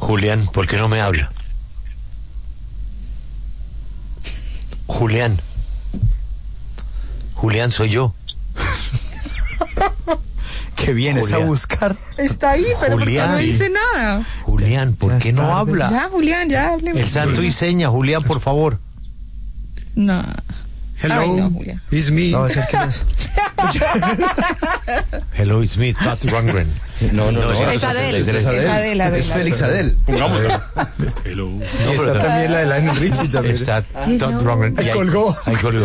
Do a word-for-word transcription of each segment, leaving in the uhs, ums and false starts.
Julián, ¿por qué no me habla? Julián. Julián, soy yo. ¿Qué vienes Julián a buscar? Está ahí, pero Julián, ¿por qué no dice nada? Julián, ¿por qué no habla? Ya, Julián, ya hablemos. El santo y seña, Julián, por favor. No. Hello, Ay, no, Julián. it's me. No, ¿quién es? Hello, it's me, Todd Rundgren. No, no, no. Es, es Adele. Es Adele. Es Félix Adele. Pongámosla. Hello. No, pero está también la de Lionel Richie también. Está Todd Rundgren. Ahí colgó. Ahí colgó.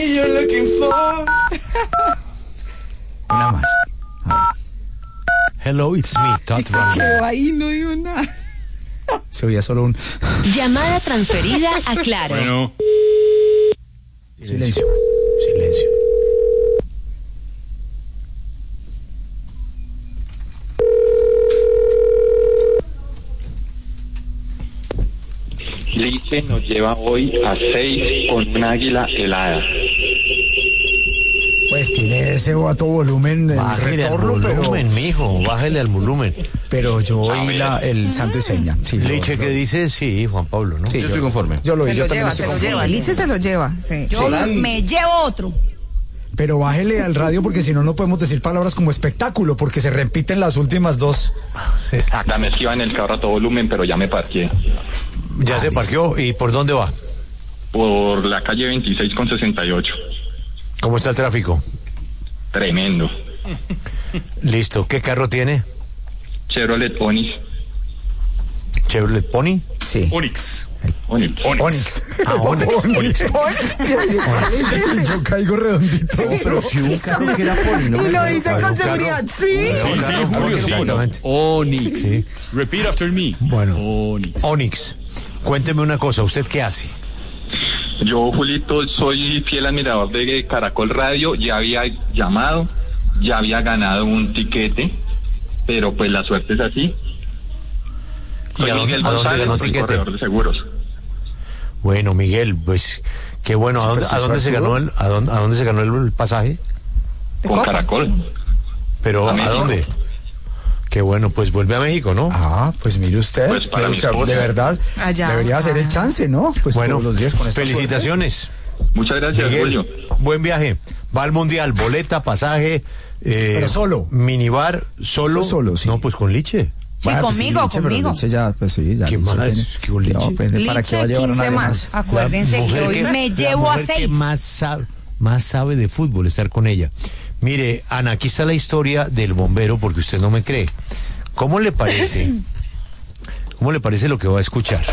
Una más. Hello, it's me, Todd Rundgren. Quedó ahí, no digo nada. Se oía solo un... Llamada transferida a Claro. Bueno. Silencio. Silencio. Liche nos lleva hoy a seis con un águila helada. Pues tiene ese a todo volumen el Bájele al retorno, volumen, pero, mijo, bájele al volumen. pero yo oí la, el santo y seña. Sí, Liche, lo- ¿qué dice? Sí, Juan Pablo, ¿no? Sí, Yo estoy conforme. Yo lo oí, Se yo lo también lleva, estoy se lo conforme. lleva. Liche se lo lleva. Sí. Yo me llevo otro. Pero bájele al radio porque si no, no podemos decir palabras como espectáculo porque se repiten las últimas dos. La mezcla iba en el carro a todo volumen, pero ya me parqué. Ya se parqueó. ¿Y por dónde va? Por la calle veintiséis con sesenta y ocho. ¿Cómo está el tráfico? Tremendo. Listo. ¿Qué carro tiene? Chevrolet Onix. ¿Chevrolet Pony? Sí. Onix. Onix. Onix. Ah, Onix. Onix. Y yo caigo redondito. No, pero si un carro que era Pony, ¿no? Y lo dice con seguridad. Sí. Sí, sí, Julio, sí. Exactamente. Onix. Sí. Repeat after me. Bueno. Onix. Onix. Cuénteme una cosa. ¿Usted qué hace? Yo, Julito, soy fiel admirador de Caracol Radio. Ya había llamado, ya había ganado un tiquete, pero pues la suerte es así. ¿Y Soy a dónde- Miguel a dónde González, ganó soy tiquete? corredor de seguros. Bueno, Miguel, pues qué bueno. ¿A Sí, dónde, pero si a dónde se suertudo. ganó el, a dónde, a dónde se ganó el, el pasaje? Con Copa. Caracol. Pero A ¿a México. dónde? Qué bueno, pues vuelve a México, ¿no? Ah, pues mire usted, Pues para de, mi o sea, esposa. de verdad, Allá. debería hacer el chance, ¿no? Pues Bueno, todos los días con esta felicitaciones. Muchas gracias, Miguel, Julio. buen viaje. Va al Mundial, boleta, pasaje, eh, Pero solo. minibar, solo. Solo, sí. No, pues con Liche. Sí, conmigo, Liche, pero conmigo. Liche ya, pues sí, ya. ¿Qué Liche más? tiene- ¿Qué con Liche? No, pues, ¿para qué va a Liche, llevar una quince de más. Acuérdense La que mujer hoy que- me la llevo a mujer que seis. más sabe, más sabe de fútbol, estar con ella. Mire, Ana, aquí está la historia del bombero, porque usted no me cree. ¿Cómo le parece? ¿Cómo le parece lo que va a escuchar?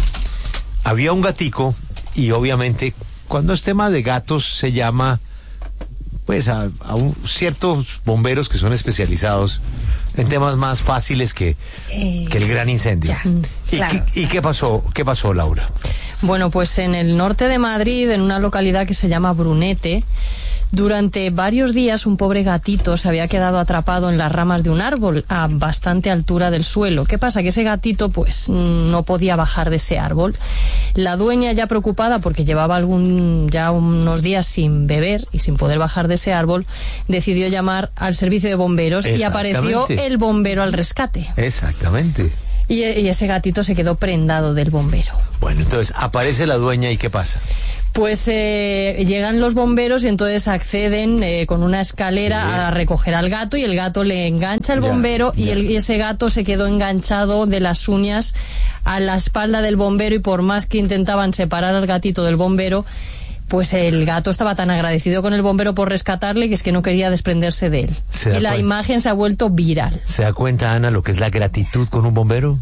Había un gatico y obviamente cuando es tema de gatos se llama pues a, a un- ciertos bomberos que son especializados en temas más fáciles que, Eh, que el gran incendio. ya, ¿Y, claro. qué, y qué pasó? ¿Qué pasó, Laura? Bueno, pues en el norte de Madrid, en una localidad que se llama Brunete, durante varios días un pobre gatito se había quedado atrapado en las ramas de un árbol a bastante altura del suelo. ¿Qué pasa? Que ese gatito pues no podía bajar de ese árbol. La dueña, ya preocupada porque llevaba algún ya unos días sin beber y sin poder bajar de ese árbol, decidió llamar al servicio de bomberos y apareció Exactamente. el bombero al rescate. Exactamente. Y, y ese gatito se quedó prendado del bombero. Bueno, entonces aparece la dueña y ¿qué pasa? Pues eh, llegan los bomberos y entonces acceden eh, con una escalera Sí. a recoger al gato y el gato le engancha al Ya, bombero y, ya. el- y ese gato se quedó enganchado de las uñas a la espalda del bombero y por más que intentaban separar al gatito del bombero, pues el gato estaba tan agradecido con el bombero por rescatarle que es que no quería desprenderse de él. Se da Y la cuenta. imagen se ha vuelto viral. ¿Se da cuenta, Ana, lo que es la gratitud con un bombero?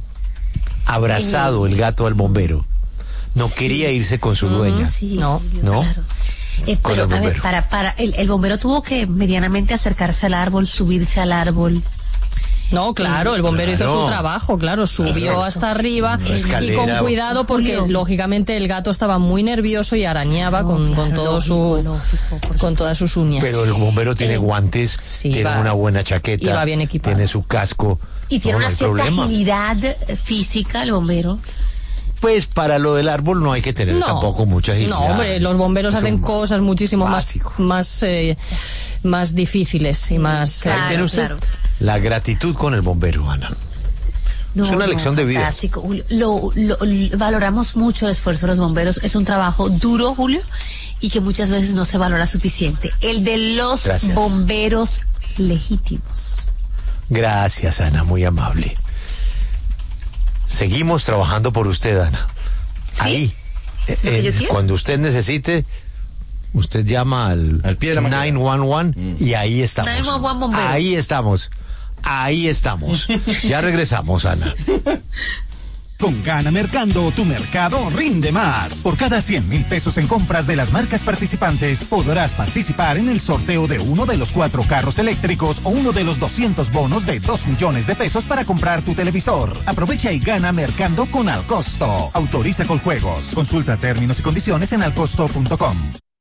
Abrazado el gato al bombero. No quería irse con su dueña. Sí, No, Julio, ¿no? claro. Eh, Con pero, el a ver, bombero. para, para, el, el bombero tuvo que medianamente acercarse al árbol, subirse al árbol. No, claro, el bombero Claro. hizo su trabajo, claro, subió Exacto. hasta arriba Una y escalera. con cuidado porque Julio. lógicamente el gato estaba muy nervioso y arañaba con, con claro, todo lógico, su lógico, por con todas sus uñas. Pero el bombero tiene guantes, Sí, tiene va- una buena chaqueta, iba bien equipado. tiene su casco. Y tiene No, no una hay cierta problema. agilidad eh, física el bombero. Pues para lo del árbol no hay que tener tampoco mucha agilidad. No, hombre, los bomberos Es hacen un cosas muchísimo más básico. más eh, más difíciles y más eh, Ahí Claro, tiene usted claro. la gratitud con el bombero, Ana. No, es una no, lección de vida. fantástico, Julio. Lo, lo- lo- valoramos mucho el esfuerzo de los bomberos. Es un trabajo duro, Julio, y que muchas veces no se valora suficiente. El de los Gracias. bomberos legítimos. Gracias, Ana, muy amable. Seguimos trabajando por usted, Ana. ¿Sí? Ahí. ¿Es lo que Eh, yo quiero? cuando usted necesite, usted llama al, Al pie de la máquina. nueve once one y ahí estamos. nueve once one bombero. Ahí estamos. Ahí estamos. Ya regresamos, Ana. Con Gana Mercando, tu mercado rinde más. Por cada cien mil pesos en compras de las marcas participantes, podrás participar en el sorteo de uno de los cuatro carros eléctricos o uno de los doscientos bonos de dos millones de pesos para comprar tu televisor. Aprovecha y gana Mercando con Alcosto. Autoriza con juegos. Consulta términos y condiciones en alcosto punto com.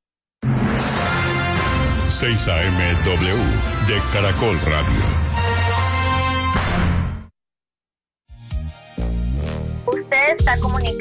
seis A M W de Caracol Radio. Usted está comunicado